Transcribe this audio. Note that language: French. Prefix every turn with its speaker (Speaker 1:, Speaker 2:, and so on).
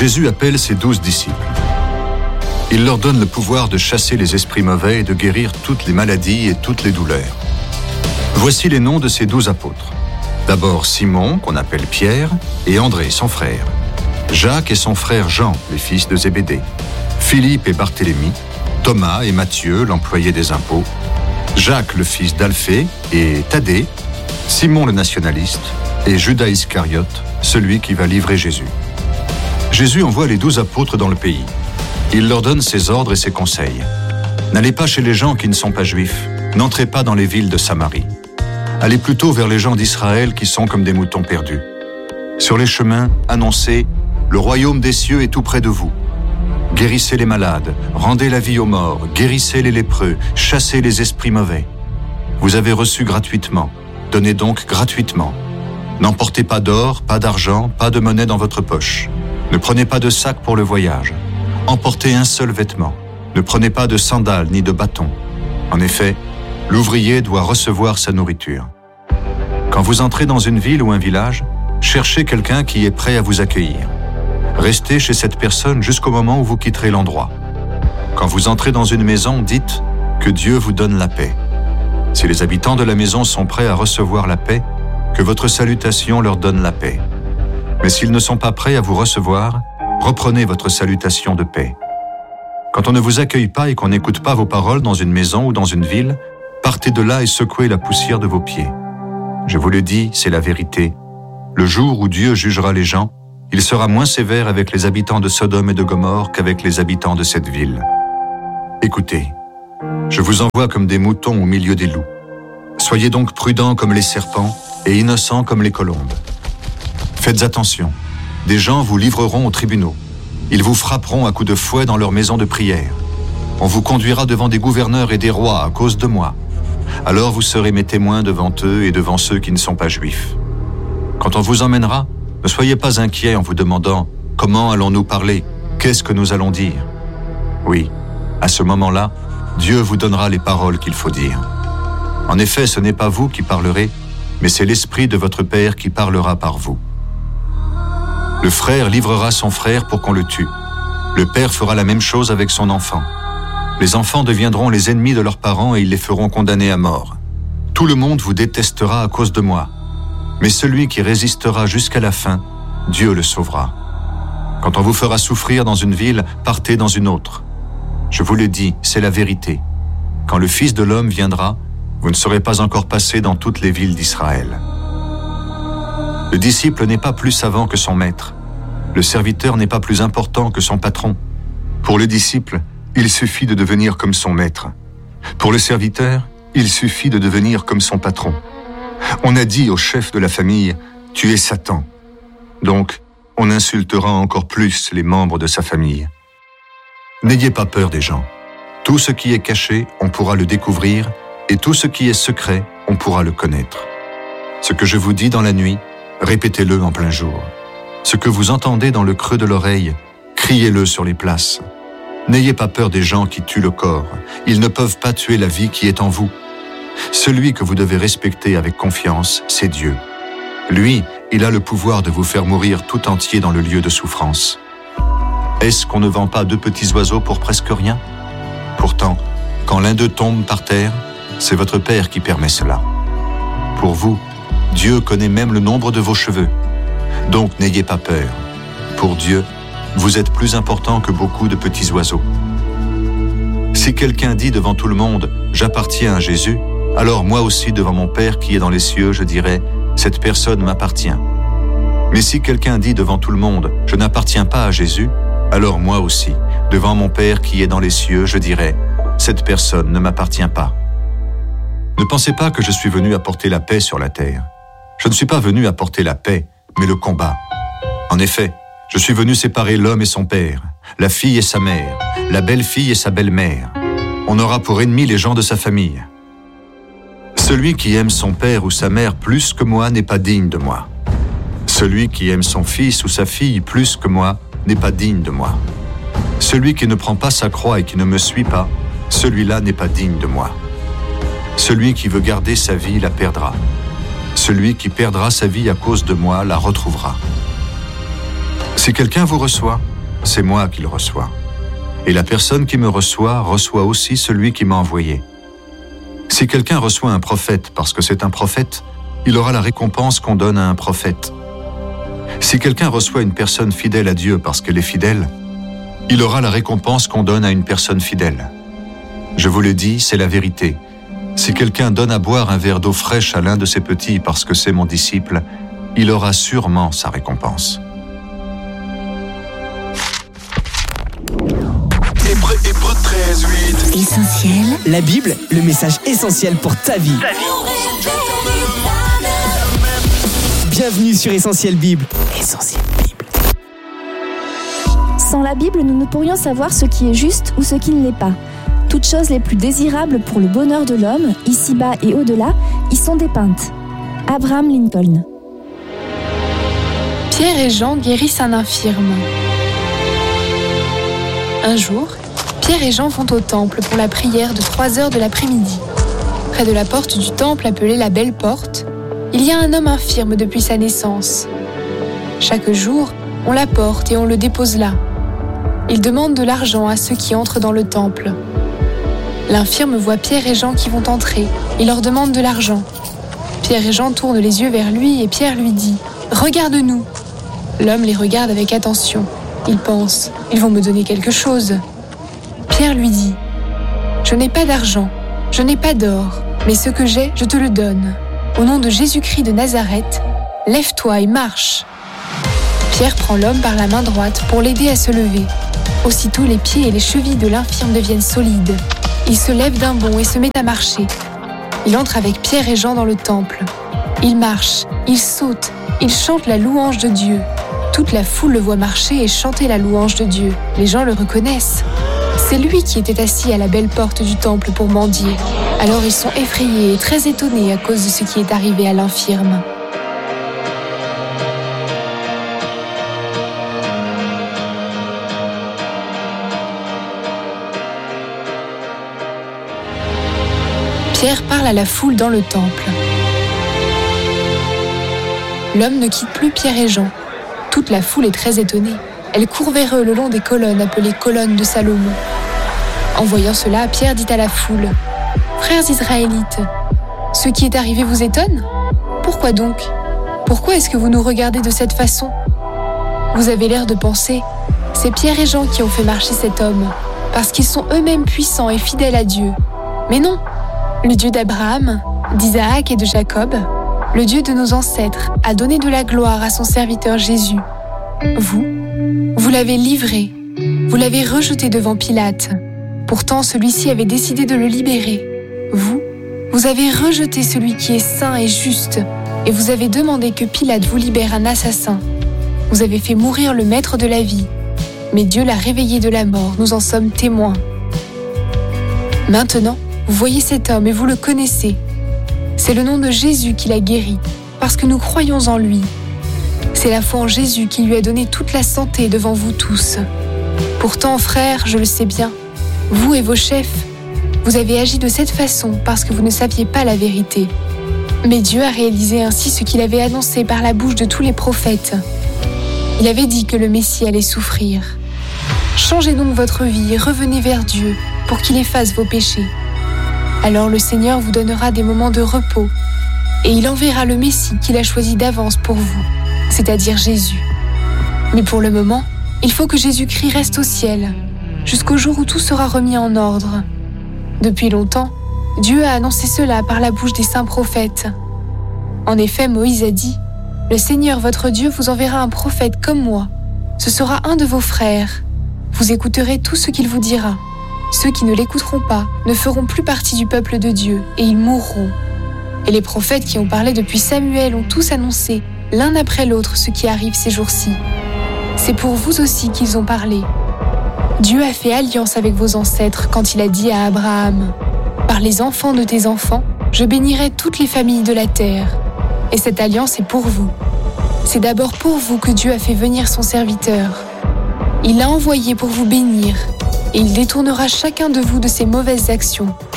Speaker 1: Jésus appelle ses 12 disciples. Il leur donne le pouvoir de chasser les esprits mauvais et de guérir toutes les maladies et toutes les douleurs. Voici les noms de ces 12 apôtres. D'abord Simon, qu'on appelle Pierre, et André, son frère. Jacques et son frère Jean, les fils de Zébédée. Philippe et Barthélemy. Thomas et Matthieu, l'employé des impôts. Jacques, le fils d'Alphée, et Thaddée. Simon le nationaliste, et Judas Iscariote, celui qui va livrer Jésus. Jésus envoie les 12 apôtres dans le pays. Il leur donne ses ordres et ses conseils. N'allez pas chez les gens qui ne sont pas juifs. N'entrez pas dans les villes de Samarie. Allez plutôt vers les gens d'Israël qui sont comme des moutons perdus. Sur les chemins, annoncez « Le royaume des cieux est tout près de vous ». Guérissez les malades, rendez la vie aux morts, guérissez les lépreux, chassez les esprits mauvais. Vous avez reçu gratuitement, donnez donc gratuitement. N'emportez pas d'or, pas d'argent, pas de monnaie dans votre poche. Ne prenez pas de sac pour le voyage. Emportez un seul vêtement. Ne prenez pas de sandales ni de bâtons. En effet, l'ouvrier doit recevoir sa nourriture. Quand vous entrez dans une ville ou un village, cherchez quelqu'un qui est prêt à vous accueillir. Restez chez cette personne jusqu'au moment où vous quitterez l'endroit. Quand vous entrez dans une maison, dites que Dieu vous donne la paix. Si les habitants de la maison sont prêts à recevoir la paix, que votre salutation leur donne la paix. Mais s'ils ne sont pas prêts à vous recevoir, reprenez votre salutation de paix. Quand on ne vous accueille pas et qu'on n'écoute pas vos paroles dans une maison ou dans une ville, partez de là et secouez la poussière de vos pieds. Je vous le dis, c'est la vérité. Le jour où Dieu jugera les gens, il sera moins sévère avec les habitants de Sodome et de Gomorrhe qu'avec les habitants de cette ville. Écoutez, je vous envoie comme des moutons au milieu des loups. Soyez donc prudents comme les serpents et innocents comme les colombes. Faites attention, des gens vous livreront aux tribunaux. Ils vous frapperont à coups de fouet dans leur maison de prière. On vous conduira devant des gouverneurs et des rois à cause de moi. Alors vous serez mes témoins devant eux et devant ceux qui ne sont pas juifs. Quand on vous emmènera, ne soyez pas inquiets en vous demandant « Comment allons-nous parler ? Qu'est-ce que nous allons dire ?» Oui, à ce moment-là, Dieu vous donnera les paroles qu'il faut dire. En effet, ce n'est pas vous qui parlerez, mais c'est l'Esprit de votre Père qui parlera par vous. Le frère livrera son frère pour qu'on le tue. Le père fera la même chose avec son enfant. Les enfants deviendront les ennemis de leurs parents et ils les feront condamner à mort. Tout le monde vous détestera à cause de moi. Mais celui qui résistera jusqu'à la fin, Dieu le sauvera. Quand on vous fera souffrir dans une ville, partez dans une autre. Je vous le dis, c'est la vérité. Quand le Fils de l'homme viendra, vous ne serez pas encore passé dans toutes les villes d'Israël. Le disciple n'est pas plus savant que son maître. Le serviteur n'est pas plus important que son patron. Pour le disciple, il suffit de devenir comme son maître. Pour le serviteur, il suffit de devenir comme son patron. On a dit au chef de la famille, « Tu es Satan ». Donc, on insultera encore plus les membres de sa famille. N'ayez pas peur des gens. Tout ce qui est caché, on pourra le découvrir, et tout ce qui est secret, on pourra le connaître. Ce que je vous dis dans la nuit, répétez-le en plein jour. Ce que vous entendez dans le creux de l'oreille, criez-le sur les places. N'ayez pas peur des gens qui tuent le corps. Ils ne peuvent pas tuer la vie qui est en vous. Celui que vous devez respecter avec confiance, c'est Dieu. Lui, il a le pouvoir de vous faire mourir tout entier dans le lieu de souffrance. Est-ce qu'on ne vend pas 2 petits oiseaux pour presque rien ? Pourtant, quand l'un d'eux tombe par terre, c'est votre Père qui permet cela. Pour vous, Dieu connaît même le nombre de vos cheveux. Donc n'ayez pas peur. Pour Dieu, vous êtes plus important que beaucoup de petits oiseaux. Si quelqu'un dit devant tout le monde « J'appartiens à Jésus », alors moi aussi devant mon Père qui est dans les cieux, je dirai « Cette personne m'appartient ». Mais si quelqu'un dit devant tout le monde « Je n'appartiens pas à Jésus », alors moi aussi, devant mon Père qui est dans les cieux, je dirai « Cette personne ne m'appartient pas ». Ne pensez pas que je suis venu apporter la paix sur la terre. Je ne suis pas venu apporter la paix, mais le combat. En effet, je suis venu séparer l'homme et son père, la fille et sa mère, la belle-fille et sa belle-mère. On aura pour ennemis les gens de sa famille. Celui qui aime son père ou sa mère plus que moi n'est pas digne de moi. Celui qui aime son fils ou sa fille plus que moi n'est pas digne de moi. Celui qui ne prend pas sa croix et qui ne me suit pas, celui-là n'est pas digne de moi. Celui qui veut garder sa vie la perdra. Celui qui perdra sa vie à cause de moi la retrouvera. Si quelqu'un vous reçoit, c'est moi qui le reçois. Et la personne qui me reçoit aussi celui qui m'a envoyé. Si quelqu'un reçoit un prophète parce que c'est un prophète, il aura la récompense qu'on donne à un prophète. Si quelqu'un reçoit une personne fidèle à Dieu parce qu'elle est fidèle, il aura la récompense qu'on donne à une personne fidèle. Je vous le dis, c'est la vérité. Si quelqu'un donne à boire un verre d'eau fraîche à l'un de ses petits parce que c'est mon disciple, il aura sûrement sa récompense.
Speaker 2: Hébreux 13, 8.
Speaker 3: Essentiel.
Speaker 4: La Bible, le message essentiel pour ta vie. Bienvenue sur Essentiel Bible. Essentiel Bible.
Speaker 5: Sans la Bible, nous ne pourrions savoir ce qui est juste ou ce qui ne l'est pas. Toutes choses les plus désirables pour le bonheur de l'homme, ici-bas et au-delà, y sont dépeintes. Abraham Lincoln.
Speaker 6: Pierre et Jean guérissent un infirme. Un jour, Pierre et Jean vont au temple pour la prière de 3h de l'après-midi. Près de la porte du temple appelée la Belle Porte, il y a un homme infirme depuis sa naissance. Chaque jour, on l'apporte et on le dépose là. Il demande de l'argent à ceux qui entrent dans le temple. L'infirme voit Pierre et Jean qui vont entrer. Il leur demande de l'argent. Pierre et Jean tournent les yeux vers lui et Pierre lui dit « Regarde-nous !» L'homme les regarde avec attention. Il pense « Ils vont me donner quelque chose !» Pierre lui dit « Je n'ai pas d'argent, je n'ai pas d'or, mais ce que j'ai, je te le donne. Au nom de Jésus-Christ de Nazareth, lève-toi et marche !» Pierre prend l'homme par la main droite pour l'aider à se lever. Aussitôt, les pieds et les chevilles de l'infirme deviennent solides. Il se lève d'un bond et se met à marcher. Il entre avec Pierre et Jean dans le temple. Il marche, il saute, il chante la louange de Dieu. Toute la foule le voit marcher et chanter la louange de Dieu. Les gens le reconnaissent. C'est lui qui était assis à la belle porte du temple pour mendier. Alors ils sont effrayés et très étonnés à cause de ce qui est arrivé à l'infirme. Pierre parle à la foule dans le temple. L'homme ne quitte plus Pierre et Jean. Toute la foule est très étonnée. Elle court vers eux le long des colonnes appelées colonnes de Salomon. En voyant cela, Pierre dit à la foule « Frères israélites, ce qui est arrivé vous étonne ? Pourquoi donc ? Pourquoi est-ce que vous nous regardez de cette façon ? Vous avez l'air de penser « C'est Pierre et Jean qui ont fait marcher cet homme, parce qu'ils sont eux-mêmes puissants et fidèles à Dieu. » Mais non, le Dieu d'Abraham, d'Isaac et de Jacob, le Dieu de nos ancêtres, a donné de la gloire à son serviteur Jésus. Vous l'avez livré, vous l'avez rejeté devant Pilate. Pourtant, celui-ci avait décidé de le libérer. Vous avez rejeté celui qui est saint et juste, et vous avez demandé que Pilate vous libère un assassin. Vous avez fait mourir le maître de la vie, mais Dieu l'a réveillé de la mort, nous en sommes témoins. Maintenant, vous voyez cet homme et vous le connaissez. C'est le nom de Jésus qui l'a guéri, parce que nous croyons en lui. C'est la foi en Jésus qui lui a donné toute la santé devant vous tous. Pourtant, frères, je le sais bien, vous et vos chefs, vous avez agi de cette façon parce que vous ne saviez pas la vérité. Mais Dieu a réalisé ainsi ce qu'il avait annoncé par la bouche de tous les prophètes. Il avait dit que le Messie allait souffrir. Changez donc votre vie et revenez vers Dieu pour qu'il efface vos péchés. Alors le Seigneur vous donnera des moments de repos et il enverra le Messie qu'il a choisi d'avance pour vous, c'est-à-dire Jésus. Mais pour le moment, il faut que Jésus-Christ reste au ciel, jusqu'au jour où tout sera remis en ordre. Depuis longtemps, Dieu a annoncé cela par la bouche des saints prophètes. En effet, Moïse a dit « Le Seigneur votre Dieu vous enverra un prophète comme moi. Ce sera un de vos frères. Vous écouterez tout ce qu'il vous dira. Ceux qui ne l'écouteront pas ne feront plus partie du peuple de Dieu et ils mourront. » Et les prophètes qui ont parlé depuis Samuel ont tous annoncé, l'un après l'autre, ce qui arrive ces jours-ci. C'est pour vous aussi qu'ils ont parlé. Dieu a fait alliance avec vos ancêtres quand il a dit à Abraham « Par les enfants de tes enfants, je bénirai toutes les familles de la terre. » Et cette alliance est pour vous. C'est d'abord pour vous que Dieu a fait venir son serviteur. Il l'a envoyé pour vous bénir, et il détournera chacun de vous de ses mauvaises actions.